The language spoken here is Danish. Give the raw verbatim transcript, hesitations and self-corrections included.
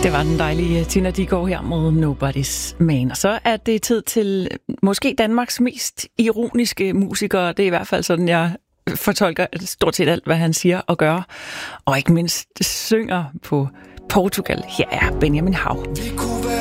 Det var den dejlige Tina Dickow her mod Nobody's Man. Og så er det tid til måske Danmarks mest ironiske musiker. Det er i hvert fald sådan, jeg fortolker stort set alt, hvad han siger og gør. Og ikke mindst synger på Portugal. Her er Benjamin Hav. Vi kunne